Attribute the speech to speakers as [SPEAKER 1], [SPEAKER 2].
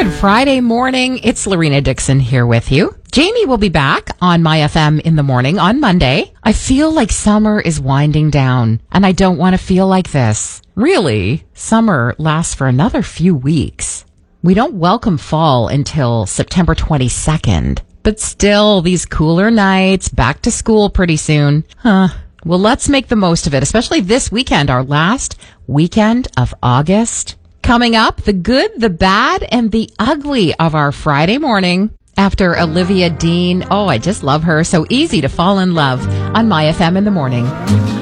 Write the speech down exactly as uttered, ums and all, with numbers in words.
[SPEAKER 1] Good Friday morning. It's Lorena Dixon here with you. Jamie will be back on My F M in the morning on Monday. I feel like summer is winding down, and I don't want to feel like this. Really, summer lasts for another few weeks. We don't welcome fall until September twenty-second. But still, these cooler nights, back to school pretty soon. Huh. Well, let's make the most of it, especially this weekend, our last weekend of August. Coming up, the good, the bad, and the ugly of our Friday morning. After Olivia Dean, oh, I just love her. So easy to fall in love on My F M in the morning.